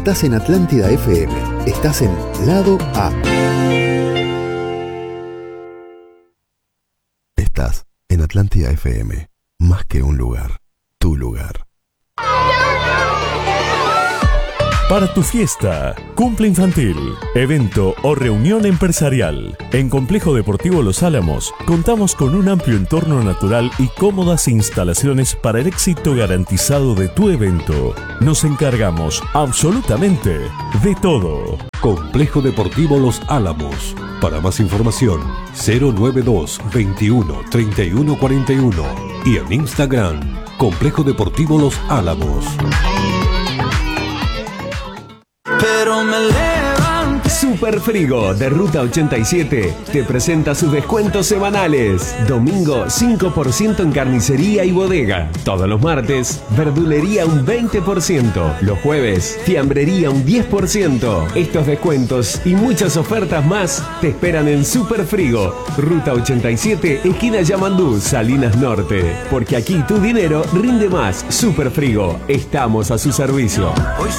Estás en Atlántida FM. Estás en Lado A. Estás en Atlántida FM. Más que un lugar, tu lugar. Para tu fiesta, cumple infantil, evento o reunión empresarial, en Complejo Deportivo Los Álamos contamos con un amplio entorno natural y cómodas instalaciones para el éxito garantizado de tu evento. Nos encargamos absolutamente de todo. Complejo Deportivo Los Álamos. Para más información, 092 21 31 41 y en Instagram, Complejo Deportivo Los Álamos. Pero me levanté. Superfrigo de Ruta 87 te presenta sus descuentos semanales. Domingo 5% en carnicería y bodega. Todos los martes, verdulería un 20%. Los jueves, fiambrería un 10%. Estos descuentos y muchas ofertas más te esperan en Superfrigo. Ruta 87, esquina Yamandú, Salinas Norte. Porque aquí tu dinero rinde más. Superfrigo, estamos a su servicio. Hoy